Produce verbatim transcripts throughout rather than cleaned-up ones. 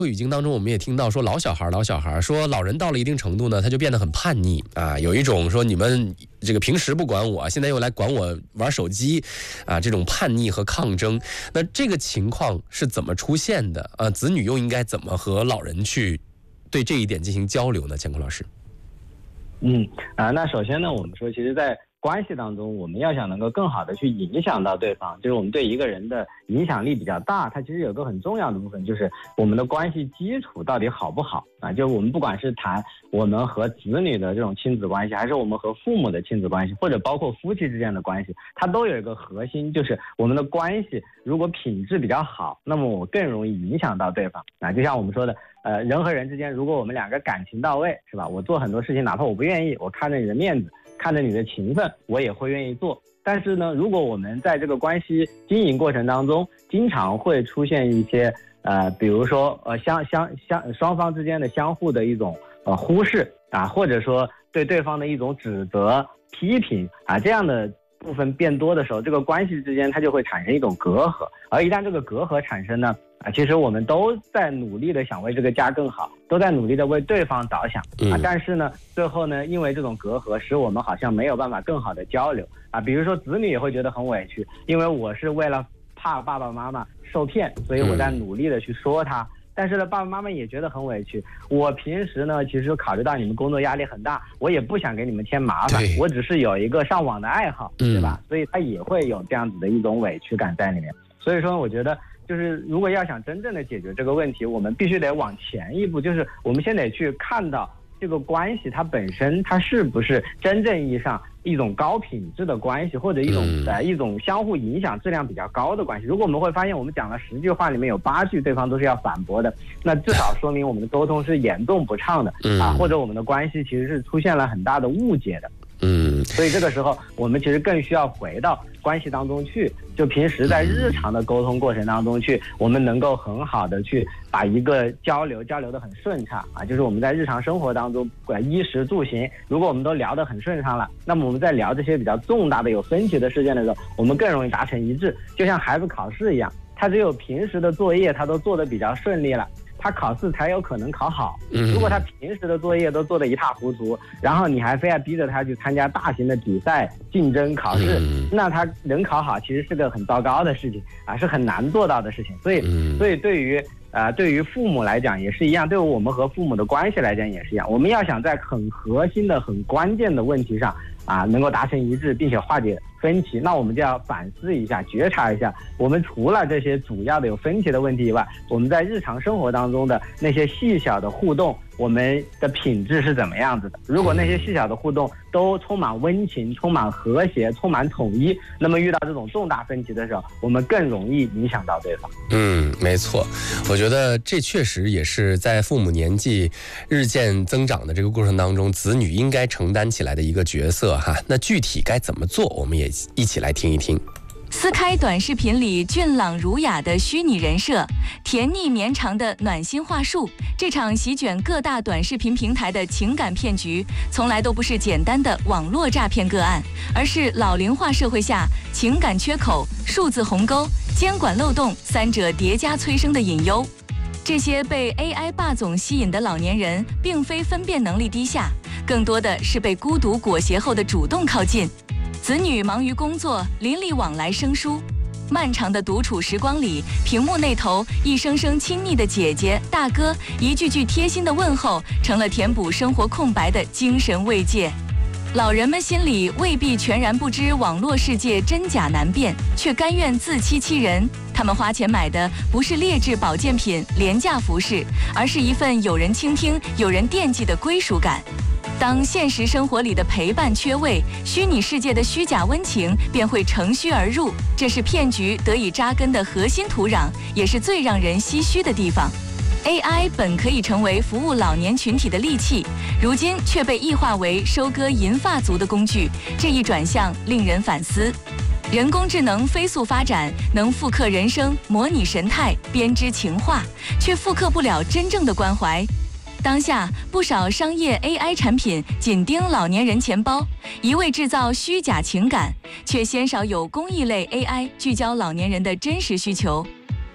语境当中，我们也听到说老小孩，老小孩说老人到了一定程度呢，他就变得很叛逆啊，有一种说你们这个平时不管我，现在又来管我玩手机啊，这种叛逆和抗争。那这个情况是怎么出现的？呃，子女又应该怎么和老人去对这一点进行交流呢？乾坤老师。 嗯啊，那首先呢，我们说，其实，在关系当中，我们要想能够更好的去影响到对方，就是我们对一个人的影响力比较大，它其实有个很重要的部分，就是我们的关系基础到底好不好啊？就我们不管是谈我们和子女的这种亲子关系，还是我们和父母的亲子关系，或者包括夫妻之间的关系，它都有一个核心，就是我们的关系如果品质比较好，那么我更容易影响到对方啊。就像我们说的，呃，人和人之间，如果我们两个感情到位，是吧？我做很多事情，哪怕我不愿意，我看着你的面子，看着你的情分，我也会愿意做。但是呢，如果我们在这个关系经营过程当中，经常会出现一些呃，比如说呃相相相双方之间的相互的一种呃忽视啊，或者说对对方的一种指责、批评啊，这样的部分变多的时候，这个关系之间它就会产生一种隔阂。而一旦这个隔阂产生呢，啊，其实我们都在努力的想为这个家更好，都在努力的为对方着想啊，但是呢，最后呢，因为这种隔阂，使我们好像没有办法更好的交流啊。比如说子女也会觉得很委屈，因为我是为了怕爸爸妈妈受骗，所以我在努力的去说他。但是呢，爸爸妈妈也觉得很委屈。我平时呢，其实考虑到你们工作压力很大，我也不想给你们添麻烦，我只是有一个上网的爱好，对吧？所以他也会有这样子的一种委屈感在里面。所以说，我觉得就是如果要想真正的解决这个问题，我们必须得往前一步，就是我们先得去看到这个关系它本身它是不是真正意义上一种高品质的关系，或者一种呃一种相互影响质量比较高的关系。如果我们会发现我们讲了十句话里面有八句对方都是要反驳的，那至少说明我们的沟通是严重不畅的啊，或者我们的关系其实是出现了很大的误解的。嗯，所以这个时候我们其实更需要回到关系当中去，就平时在日常的沟通过程当中去，我们能够很好的去把一个交流交流的很顺畅啊，就是我们在日常生活当中，衣食住行，如果我们都聊得很顺畅了，那么我们在聊这些比较重大的有分歧的事件的时候，我们更容易达成一致。就像孩子考试一样，他只有平时的作业他都做得比较顺利了，他考试才有可能考好。如果他平时的作业都做得一塌糊涂，然后你还非要逼着他去参加大型的比赛竞争考试，那他能考好其实是个很糟糕的事情啊，是很难做到的事情。所以所以对于呃对于父母来讲也是一样，对于我们和父母的关系来讲也是一样。我们要想在很核心的很关键的问题上啊能够达成一致并且化解分歧，那我们就要反思一下，觉察一下，我们除了这些主要的有分歧的问题以外，我们在日常生活当中的那些细小的互动，我们的品质是怎么样子的。如果那些细小的互动都充满温情，充满和谐，充满统一，那么遇到这种重大分歧的时候，我们更容易影响到对方。 嗯，没错，我觉得这确实也是在父母年纪日渐增长的这个过程当中，子女应该承担起来的一个角色哈。那具体该怎么做，我们也一起来听一听。 撕开短视频里俊朗儒雅的虚拟人设，甜腻绵长的暖心话术，这场席卷各大短视频平台的情感骗局，从来都不是简单的网络诈骗个案，而是老龄化社会下情感缺口、数字鸿沟、监管漏洞三者叠加催生的隐忧。这些被 A I 霸总吸引的老年人，并非分辨能力低下，更多的是被孤独裹挟后的主动靠近。子女忙于工作，邻里往来生疏，漫长的独处时光里，屏幕那头一声声亲昵的姐姐大哥，一句句贴心的问候，成了填补生活空白的精神慰藉。老人们心里未必全然不知网络世界真假难辨，却甘愿自欺欺人。他们花钱买的不是劣质保健品、廉价服饰，而是一份有人倾听、有人惦记的归属感。当现实生活里的陪伴缺位，虚拟世界的虚假温情便会乘虚而入，这是骗局得以扎根的核心土壤，也是最让人唏嘘的地方。A I 本可以成为服务老年群体的利器，如今却被异化为收割银发族的工具，这一转向令人反思。人工智能飞速发展，能复刻人生、模拟神态、编织情话，却复刻不了真正的关怀。当下不少商业 A I 产品紧盯老年人钱包，一味制造虚假情感，却鲜少有公益类 A I 聚焦老年人的真实需求。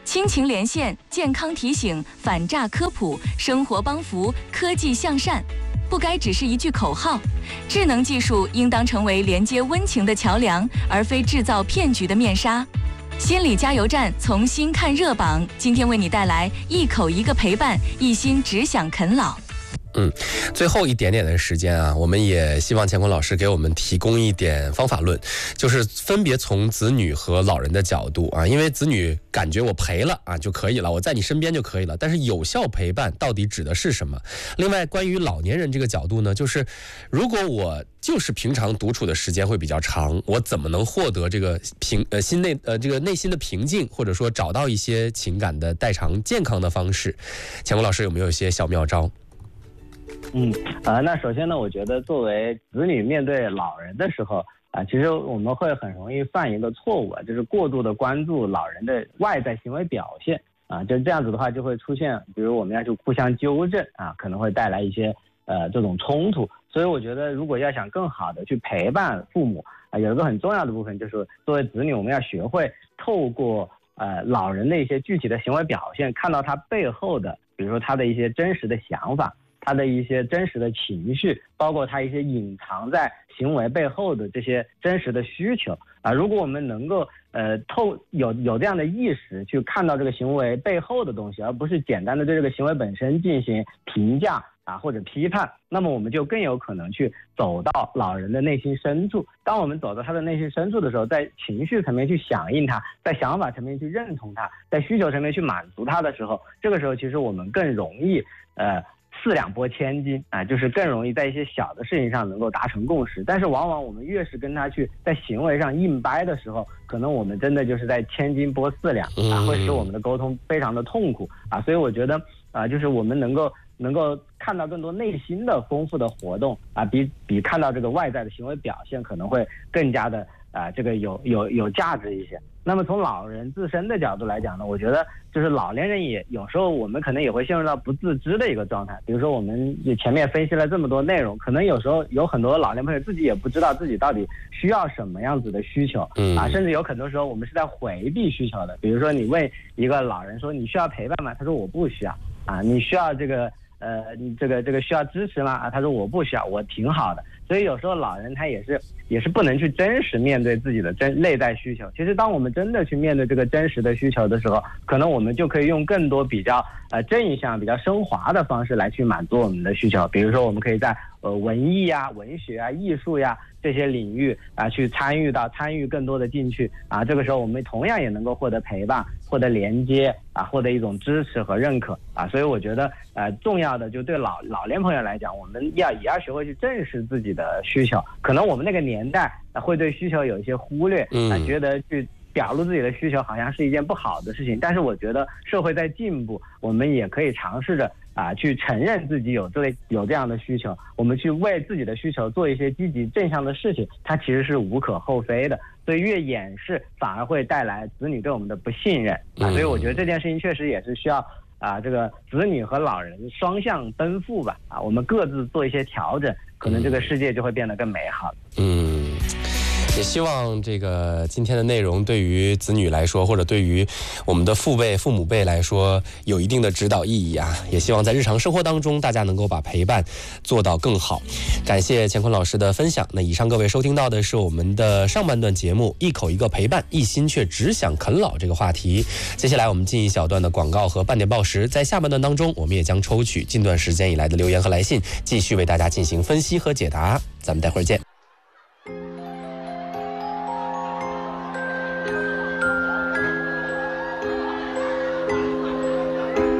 亲情连线、健康提醒、反诈科普、生活帮扶、科技向善，不该只是一句口号。智能技术应当成为连接温情的桥梁，而非制造骗局的面纱。心理加油站从新看热榜，今天为你带来一口一个陪伴，一心只想啃老。 嗯，最后一点点的时间啊，我们也希望乾坤老师给我们提供一点方法论，就是分别从子女和老人的角度啊，因为子女感觉我陪了啊就可以了，我在你身边就可以了，但是有效陪伴到底指的是什么？另外，关于老年人这个角度呢，就是如果我就是平常独处的时间会比较长，我怎么能获得这个平呃心内呃这个内心的平静，或者说找到一些情感的代偿健康的方式？乾坤老师有没有一些小妙招？ 嗯，呃，那首先呢，我觉得作为子女面对老人的时候啊、呃，其实我们会很容易犯一个错误啊，就是过度的关注老人的外在行为表现啊，就这样子的话就会出现，比如我们要去互相纠正啊，可能会带来一些呃这种冲突。所以我觉得，如果要想更好的去陪伴父母啊，有一个很重要的部分就是作为子女，我们要学会透过呃老人的一些具体的行为表现，看到他背后的，比如说他的一些真实的想法。他的一些真实的情绪，包括他一些隐藏在行为背后的这些真实的需求啊，如果我们能够呃透有有这样的意识去看到这个行为背后的东西，而不是简单的对这个行为本身进行评价啊或者批判，那么我们就更有可能去走到老人的内心深处。当我们走到他的内心深处的时候，在情绪层面去响应他，在想法层面去认同他，在需求层面去满足他的时候，这个时候其实我们更容易呃。四两拨千斤啊，就是更容易在一些小的事情上能够达成共识。但是往往我们越是跟他去在行为上硬掰的时候，可能我们真的就是在千斤拨四两啊，会使我们的沟通非常的痛苦啊。所以我觉得啊，就是我们能够能够看到更多内心的丰富的活动啊，比比看到这个外在的行为表现可能会更加的啊，这个有有有价值一些。那么从老人自身的角度来讲呢，我觉得就是老年人也有时候我们可能也会陷入到不自知的一个状态。比如说我们前面分析了这么多内容，可能有时候有很多老年朋友自己也不知道自己到底需要什么样子的需求啊，甚至有很多时候我们是在回避需求的。比如说你问一个老人说你需要陪伴吗？他说我不需要啊。你需要这个呃你这个这个需要支持吗？啊，他说我不需要，我挺好的。所以有时候老人他也是也是不能去真实面对自己的真内在需求。其实当我们真的去面对这个真实的需求的时候，可能我们就可以用更多比较呃正向、比较升华的方式来去满足我们的需求。比如说我们可以在呃文艺啊、文学啊、艺术呀、这些领域啊去参与到参与更多的进去啊，这个时候我们同样也能够获得陪伴、获得连接啊，获得一种支持和认可啊。所以我觉得呃重要的就对老老年朋友来讲，我们要也要学会去正视自己的需求。可能我们那个年代会对需求有一些忽略啊，觉得去表露自己的需求好像是一件不好的事情。但是我觉得社会在进步，我们也可以尝试着啊去承认自己有这类有这样的需求，我们去为自己的需求做一些积极正向的事情，它其实是无可厚非的。所以越掩饰反而会带来子女对我们的不信任啊。所以我觉得这件事情确实也是需要啊这个子女和老人双向奔赴吧啊，我们各自做一些调整，可能这个世界就会变得更美好。 嗯，也希望这个今天的内容对于子女来说，或者对于我们的父辈、父母辈来说，有一定的指导意义啊。也希望在日常生活当中，大家能够把陪伴做到更好。感谢乾坤老师的分享。那以上各位收听到的是我们的上半段节目《一口一个陪伴，一心却只想啃老》这个话题。接下来我们进一小段的广告和半点报时，在下半段当中，我们也将抽取近段时间以来的留言和来信，继续为大家进行分析和解答。咱们待会儿见。